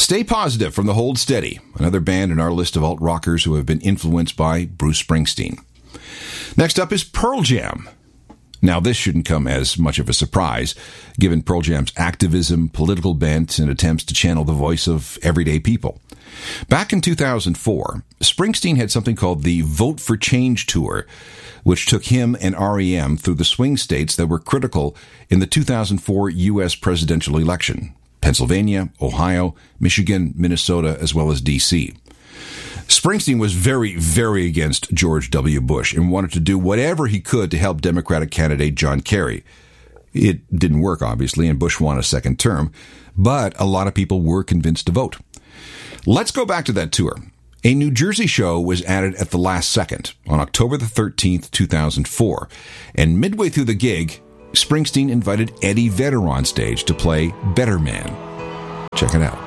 Stay Positive from the Hold Steady, another band in our list of alt-rockers who have been influenced by Bruce Springsteen. Next up is Pearl Jam. Now, this shouldn't come as much of a surprise, given Pearl Jam's activism, political bent, and attempts to channel the voice of everyday people. Back in 2004, Springsteen had something called the Vote for Change Tour, which took him and REM through the swing states that were critical in the 2004 U.S. presidential election: Pennsylvania, Ohio, Michigan, Minnesota, as well as D.C. Springsteen was very, very against George W. Bush and wanted to do whatever he could to help Democratic candidate John Kerry. It didn't work, obviously, and Bush won a second term, but a lot of people were convinced to vote. Let's go back to that tour. A New Jersey show was added at the last second on October the 13th, 2004, and midway through the gig, Springsteen invited Eddie Vedder on stage to play Better Man. Check it out.